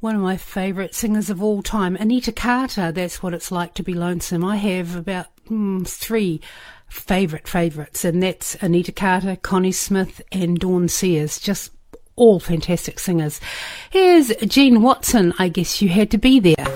One of my favourite singers of all time, Anita Carter. That's what it's like to be lonesome. I have about three favourites, and that's Anita Carter, Connie Smith and Dawn Sears. Just all fantastic singers. Here's Gene Watson, I Guess You Had to Be There.